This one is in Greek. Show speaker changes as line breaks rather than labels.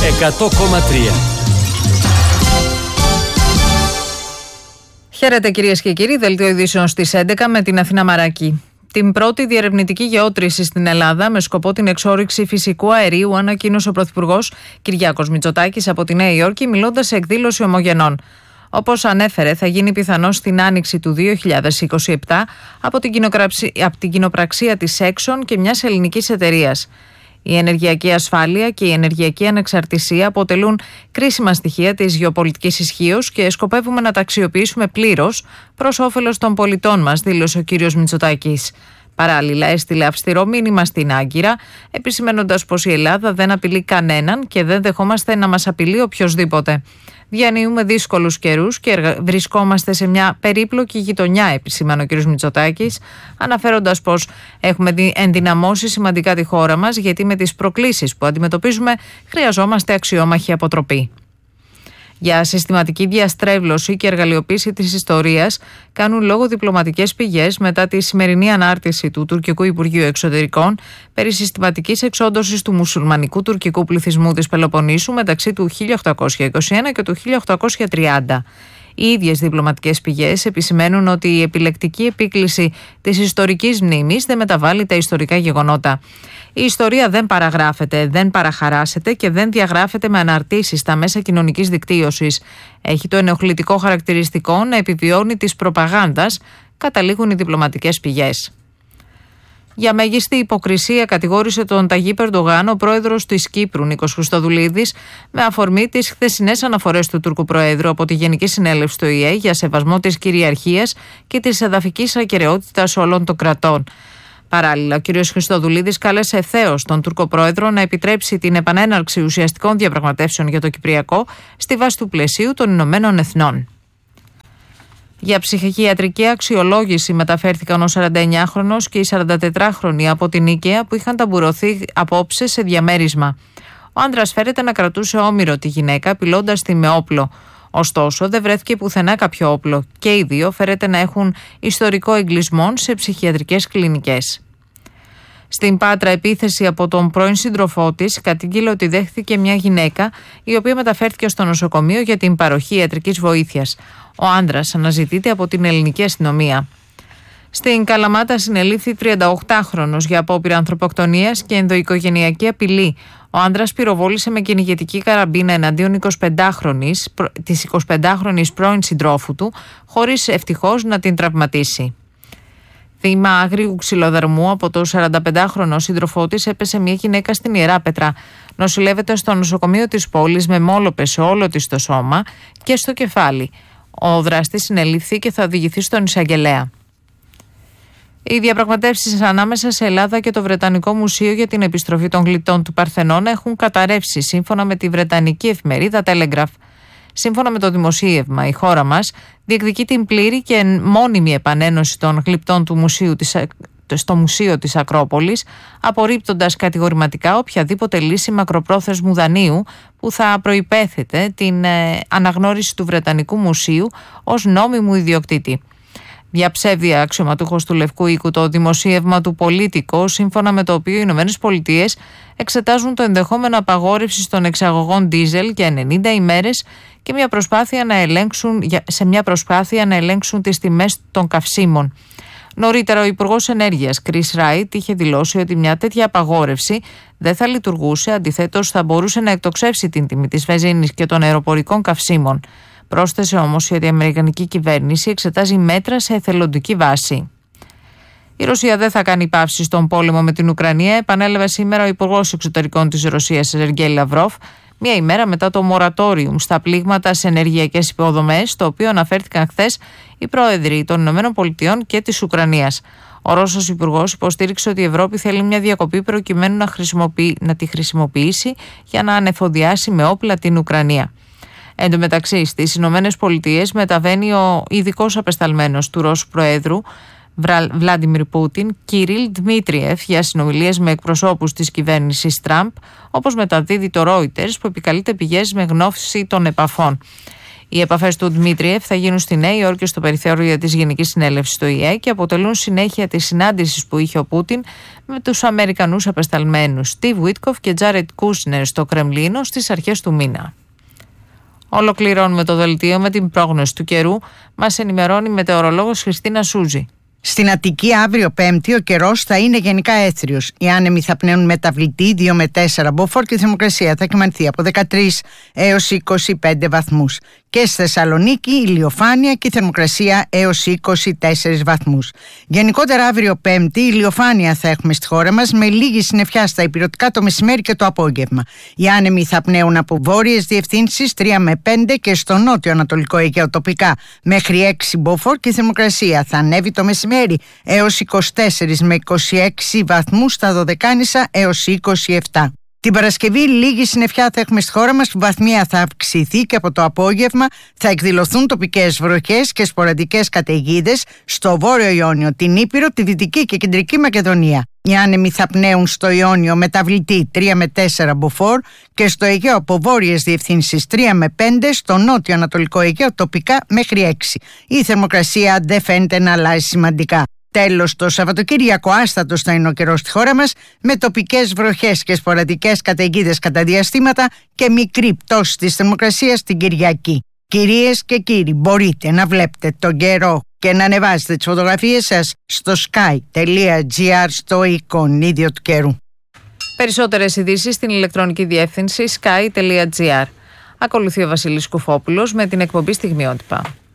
100,3.
Χαίρετε κυρίες και κύριοι, δελτίο ειδήσεων στις 11 με την Αθηνά Μαράκη. Την πρώτη διερευνητική γεώτρηση στην Ελλάδα με σκοπό την εξόρυξη φυσικού αερίου ανακοίνωσε ο Πρωθυπουργός Κυριάκος Μητσοτάκης από τη Νέα Υόρκη, μιλώντας σε εκδήλωση ομογενών. Όπως ανέφερε, θα γίνει πιθανώς στην άνοιξη του 2027 από την κοινοπραξία της Exxon και μιας ελληνικής εταιρείας. Η ενεργειακή ασφάλεια και η ενεργειακή ανεξαρτησία αποτελούν κρίσιμα στοιχεία της γεωπολιτικής ισχύως και σκοπεύουμε να τα αξιοποιήσουμε πλήρως προς όφελος των πολιτών μας, δήλωσε ο κύριος Μητσοτάκης. Παράλληλα, έστειλε αυστηρό μήνυμα στην Άγκυρα, επισημαίνοντας πως η Ελλάδα δεν απειλεί κανέναν και δεν δεχόμαστε να μας απειλεί οποιοσδήποτε. Διανύουμε δύσκολους καιρούς και βρισκόμαστε σε μια περίπλοκη γειτονιά, επισήμανε ο κ. Μητσοτάκης, αναφέροντας πως έχουμε ενδυναμώσει σημαντικά τη χώρα μας, γιατί με τις προκλήσεις που αντιμετωπίζουμε χρειαζόμαστε αξιόμαχη αποτροπή. Για συστηματική διαστρέβλωση και εργαλειοποίηση της ιστορίας κάνουν λόγο διπλωματικές πηγές μετά τη σημερινή ανάρτηση του Τουρκικού Υπουργείου Εξωτερικών περί συστηματικής εξόντωσης του μουσουλμανικού τουρκικού πληθυσμού της Πελοποννήσου μεταξύ του 1821 και του 1830. Οι ίδιες διπλωματικές πηγές επισημαίνουν ότι η επιλεκτική επίκληση της ιστορικής μνήμης δεν μεταβάλλει τα ιστορικά γεγονότα. Η ιστορία δεν παραγράφεται, δεν παραχαράσεται και δεν διαγράφεται με αναρτήσεις στα μέσα κοινωνικής δικτύωσης. Έχει το ενοχλητικό χαρακτηριστικό να επιβιώνει της προπαγάνδας, καταλήγουν οι διπλωματικές πηγές. Για μέγιστη υποκρισία κατηγόρησε τον Ταγίπ Ερντογάν ο πρόεδρος της Κύπρου, Νίκος Χριστοδουλίδης, με αφορμή τις χθεσινές αναφορές του Τούρκου Προέδρου από τη Γενική Συνέλευση του ΟΗΕ για σεβασμό της κυριαρχίας και της εδαφικής ακεραιότητας όλων των κρατών. Παράλληλα, ο κ. Χριστοδουλίδης κάλεσε ευθέως τον Τούρκο Πρόεδρο να επιτρέψει την επανέναρξη ουσιαστικών διαπραγματεύσεων για το Κυπριακό στη βάση του πλαισίου των Ηνωμένων Εθνών. Για ψυχιατρική αξιολόγηση μεταφέρθηκαν ο 49χρονος και η 44χρονη από την Νίκαια που είχαν ταμπουρωθεί απόψε σε διαμέρισμα. Ο άντρας φέρεται να κρατούσε όμηρο τη γυναίκα, απειλώντας τη με όπλο. Ωστόσο, δεν βρέθηκε πουθενά κάποιο όπλο και οι δύο φέρεται να έχουν ιστορικό εγκλισμών σε ψυχιατρικές κλινικές. Στην Πάτρα, επίθεση από τον πρώην σύντροφό της κατήγγειλε ότι δέχθηκε μια γυναίκα η οποία μεταφέρθηκε στο νοσοκομείο για την παροχή ιατρικής βοήθειας. Ο άντρας αναζητείται από την ελληνική αστυνομία. Στην Καλαμάτα συνελήφθη 38χρονος για απόπειρα ανθρωποκτονίας και ενδοοικογενειακή απειλή. Ο άντρας πυροβόλησε με κυνηγετική καραμπίνα εναντίον της 25χρονης πρώην συντρόφου του, χωρίς ευτυχώς να την τραυματίσει. Θύμα άγριου ξυλοδαρμού από το 45χρονο σύντροφό της έπεσε μια γυναίκα στην Ιεράπετρα. Νοσηλεύεται στο νοσοκομείο της πόλης με μόλοπες σε όλο της το σώμα και στο κεφάλι. Ο δράστης συνελήφθη και θα οδηγηθεί στον εισαγγελέα. Οι διαπραγματεύσεις ανάμεσα σε Ελλάδα και το Βρετανικό Μουσείο για την επιστροφή των γλυπτών του Παρθενών έχουν καταρρεύσει, σύμφωνα με τη βρετανική εφημερίδα Telegraph. Σύμφωνα με το δημοσίευμα, η χώρα μας διεκδικεί την πλήρη και μόνιμη επανένωση των γλυπτών του στο Μουσείο της Ακρόπολης, απορρίπτοντας κατηγορηματικά οποιαδήποτε λύση μακροπρόθεσμου δανείου που θα προϋπέθεται την αναγνώριση του Βρετανικού Μουσείου ως νόμιμου ιδιοκτήτη. Διαψεύδει αξιωματούχος του Λευκού Οίκου το δημοσίευμα του Πολίτικο, σύμφωνα με το οποίο οι ΗΠΑ εξετάζουν το ενδεχόμενο απαγόρευσης των εξαγωγών ντίζελ για 90 ημέρες και σε μια προσπάθεια να ελέγξουν τις τιμές των καυσίμων. Νωρίτερα, ο Υπουργός Ενέργειας, Chris Wright, είχε δηλώσει ότι μια τέτοια απαγόρευση δεν θα λειτουργούσε, αντιθέτως θα μπορούσε να εκτοξεύσει την τιμή της βενζίνης και των αεροπορικών καυσίμων. Πρόσθεσε όμως ότι η αμερικανική κυβέρνηση εξετάζει μέτρα σε εθελοντική βάση. Η Ρωσία δεν θα κάνει παύση στον πόλεμο με την Ουκρανία, επανέλαβε σήμερα ο Υπουργός Εξωτερικών της Ρωσίας, Σεργέι Λαυρόφ, μία ημέρα μετά το μορατόριουμ στα πλήγματα σε ενεργειακές υποδομές, το οποίο αναφέρθηκαν χθες οι πρόεδροι των ΗΠΑ και της Ουκρανίας. Ο Ρώσος Υπουργός υποστήριξε ότι η Ευρώπη θέλει μια διακοπή προκειμένου να τη χρησιμοποιήσει για να ανεφοδιάσει με όπλα την Ουκρανία. Εν τω μεταξύ, στις Ηνωμένες Πολιτείες μεταβαίνει ο ειδικός απεσταλμένος του Ρώσου Προέδρου Βλάντιμιρ Πούτιν, Κυρίλ Δημήτριεφ, για συνομιλίες με εκπροσώπους της κυβέρνησης Τραμπ, όπως μεταδίδει το Reuters, που επικαλείται πηγές με γνώση των επαφών. Οι επαφές του Δημήτριεφ θα γίνουν στη Νέα Υόρκη στο περιθώριο της Γενικής Συνέλευσης του ΙΕ και αποτελούν συνέχεια της συνάντησης που είχε ο Πούτιν με τους Αμερικανούς απεσταλμένους Στίβ Βίτκοφ και Τζάρετ Κούσνερ στο Κρεμλίνο στις αρχές του μήνα. Ολοκληρώνουμε το δελτίο με την πρόγνωση του καιρού. Μας ενημερώνει η μετεωρολόγος Χριστίνα Σούζη.
Στην Αττική αύριο Πέμπτη ο καιρός θα είναι γενικά έθριος. Οι άνεμοι θα πνέουν μεταβλητή 2 με 4 μποφόρ και η θερμοκρασία θα κυμανθεί από 13 έως 25 βαθμούς. Και στη Θεσσαλονίκη ηλιοφάνεια και η θερμοκρασία έως 24 βαθμούς. Γενικότερα αύριο Πέμπτη ηλιοφάνεια θα έχουμε στη χώρα μας με λίγη συννεφιά στα ηπειρωτικά το μεσημέρι και το απόγευμα. Οι άνεμοι θα πνέουν από βόρειες διευθύνσεις 3 με 5 και στο νότιο ανατολικό Αιγαίο τοπικά μέχρι 6 μποφόρ και η θερμοκρασία θα ανέβει το μεσημέρι έως 24 με 26 βαθμούς στα Δωδεκάνησα έως 27. Την Παρασκευή λίγη συννεφιά θα έχουμε στη χώρα μας, που βαθμία θα αυξηθεί και από το απόγευμα θα εκδηλωθούν τοπικές βροχές και σποραδικές καταιγίδες στο Βόρειο Ιόνιο, την Ήπειρο, τη Δυτική και Κεντρική Μακεδονία. Οι άνεμοι θα πνέουν στο Ιόνιο μεταβλητή 3 με 4 μποφόρ και στο Αιγαίο από βόρειες διευθύνσεις 3 με 5, στο νότιο ανατολικό Αιγαίο τοπικά μέχρι 6. Η θερμοκρασία δεν φαίνεται να αλλάζει σημαντικά. Τέλος, το Σαββατοκύριακο άστατος θα είναι ο καιρός στη χώρα μας, με τοπικές βροχές και σποραδικές καταιγίδες κατά διαστήματα και μικρή πτώση της θερμοκρασίας την Κυριακή. Κυρίες και κύριοι, μπορείτε να βλέπετε τον καιρό και να ανεβάσετε τις φωτογραφίες σας στο sky.gr στο εικονίδιο του καιρού.
Περισσότερες ειδήσεις στην ηλεκτρονική διεύθυνση sky.gr. Ακολουθεί ο Βασίλης Κουφόπουλος με την εκπομπή Στιγμιότυπα.